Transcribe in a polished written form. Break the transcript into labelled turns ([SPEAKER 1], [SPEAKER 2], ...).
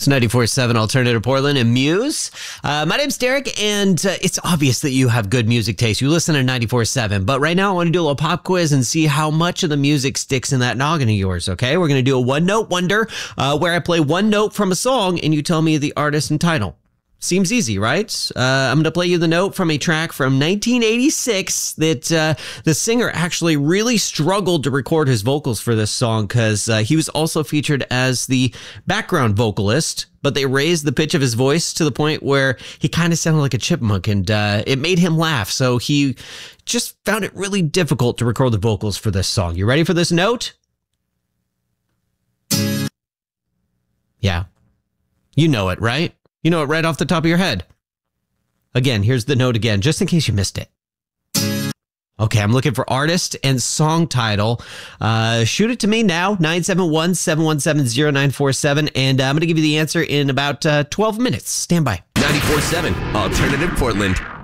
[SPEAKER 1] It's 94.7 Alternative Portland and Muse. My name's Derek, and it's obvious that you have good music taste. You listen to 94.7, but right now I want to do a little pop quiz and see how much of the music sticks in that noggin of yours, okay? We're going to do a one-note wonder where I play one note from a song and you tell me the artist and title. Seems easy, right? I'm going to play you the note from a track from 1986 that the singer actually really struggled to record his vocals for this song because he was also featured as the background vocalist, but they raised the pitch of his voice to the point where he kind of sounded like a chipmunk, and it made him laugh. So he just found it really difficult to record the vocals for this song. You ready for this note? Yeah. You know it, right? You know it right off the top of your head. Again, here's the note again, just in case you missed it. Okay, I'm looking for artist and song title. Shoot it to me now, 971-717-0947, and I'm going to give you the answer in about 12 minutes. Stand by.
[SPEAKER 2] 94.7 Alternative Portland.